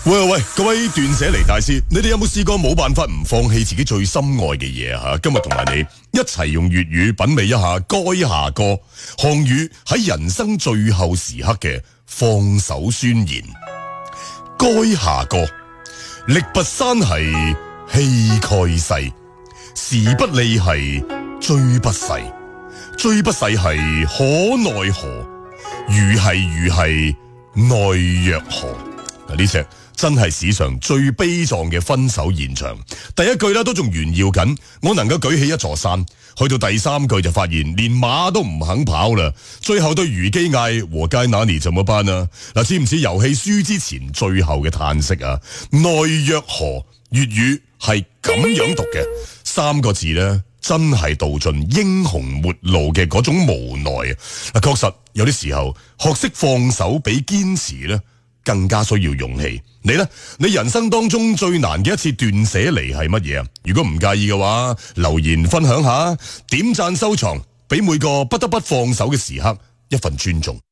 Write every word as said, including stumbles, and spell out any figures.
喂喂，各位斷捨離大師，你哋有冇試過冇辦法唔放棄自己最心愛嘅嘢啊？今日同埋你一齊用粵語品味一下該下歌，項羽喺人生最後時刻嘅放手宣言。該下歌，力拔山兮氣蓋世，時不利兮騅不逝，騅不逝兮可奈何，如兮如兮奈若何。嗱，呢隻真係史上最悲壯嘅分手現場。第一句咧都仲炫耀緊，我能夠舉起一座山。去到第三句就發現連馬都唔肯跑啦。最後對虞姬嗌和街那尼怎麼辦啊？嗱，似唔似遊戲輸之前最後嘅嘆息啊？奈若何粵語係咁樣讀嘅，三個字咧真係道盡英雄末路嘅嗰種無奈啊！嗱，確實有啲時候學識放手比堅持咧更加需要勇氣。你呢？你人生當中最難嘅一次斷捨離係乜嘢啊？如果唔介意嘅話，留言分享下，點讚收藏，俾每個不得不放手嘅時刻一份尊重。